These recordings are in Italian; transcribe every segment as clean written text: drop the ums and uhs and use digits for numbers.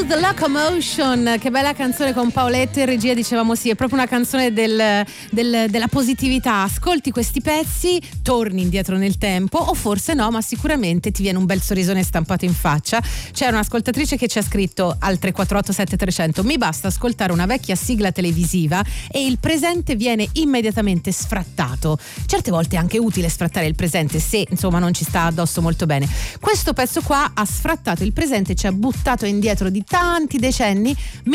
The Locomotion, che bella canzone con Paoletto in regia. Dicevamo sì, è proprio una canzone della positività. Ascolti questi pezzi, torni indietro nel tempo, o forse no, ma sicuramente ti viene un bel sorrisone stampato in faccia. C'è un'ascoltatrice che ci ha scritto al 348 7300: mi basta ascoltare una vecchia sigla televisiva e il presente viene immediatamente sfrattato. Certe volte è anche utile sfrattare il presente se insomma non ci sta addosso molto bene. Questo pezzo qua ha sfrattato il presente, ci ha buttato indietro di tanti decenni.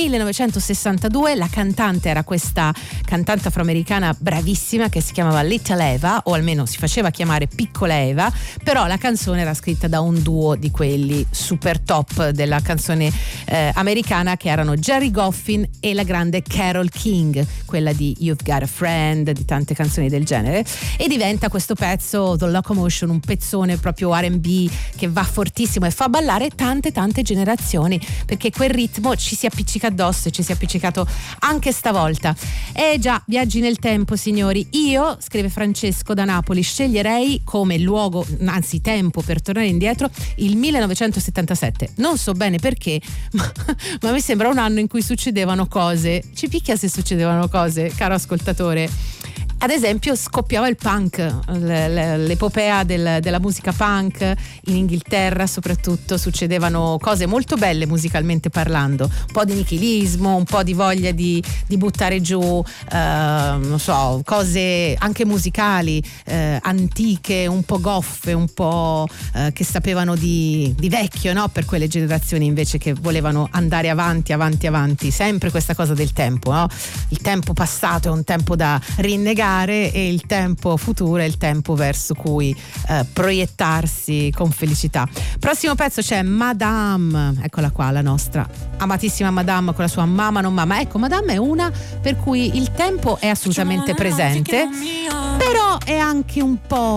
1962, la cantante era questa cantante afroamericana bravissima che si chiamava Little Eva, o almeno si faceva chiamare Piccola Eva, però la canzone era scritta da un duo di quelli super top della canzone americana, che erano Jerry Goffin e la grande Carole King, quella di You've Got a Friend, di tante canzoni del genere, e diventa questo pezzo The Locomotion un pezzone proprio R&B che va fortissimo e fa ballare tante generazioni, perché quel ritmo ci si appiccica addosso e ci si è appiccicato anche stavolta. Già, viaggi nel tempo, signori. Io, scrive Francesco da Napoli, sceglierei come luogo, anzi tempo per tornare indietro, il 1977. Non so bene perché, ma mi sembra un anno in cui succedevano cose. Ci picchia se succedevano cose, caro ascoltatore. Ad esempio scoppiava il punk, l'epopea della musica punk in Inghilterra soprattutto. Succedevano cose molto belle musicalmente parlando, un po' di nichilismo, un po' di voglia di buttare giù non so, cose anche musicali antiche, un po' goffe, un po' che sapevano di vecchio, no? Per quelle generazioni invece che volevano andare avanti, sempre questa cosa del tempo, no? Il tempo passato è un tempo da rinnegare e il tempo futuro è il tempo verso cui proiettarsi con felicità. Prossimo pezzo c'è Madame, eccola qua, la nostra amatissima Madame con la sua Mamma non mamma. Ecco, Madame è una per cui il tempo è assolutamente presente, però è anche un po'